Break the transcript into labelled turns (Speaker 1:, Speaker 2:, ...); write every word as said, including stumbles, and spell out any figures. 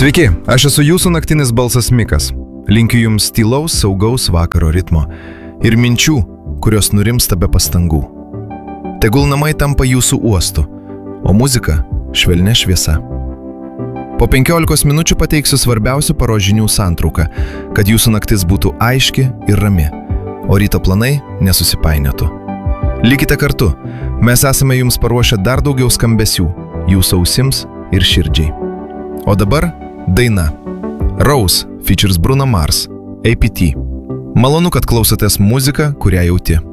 Speaker 1: Sveiki, aš esu jūsų naktinis balsas Mikas. Linkiu jums tylaus, saugaus vakaro ritmo ir minčių, kurios nurimsta be pastangų. Tegul namai tampa jūsų uostu, o muzika švelnia šviesa. Po penkiolikos minučių pateiksiu svarbiausių paros žinių santrauką, kad jūsų naktis būtų aiški ir rami, o ryto planai nesusipainiotų. Likite kartu, mes esame jums paruošę dar daugiau skambesių, jūsų ausims ir širdžiai. O dabar daina. Rose features Bruno Mars, A P T. Malonu, kad klausotės muziką, kurią jauti.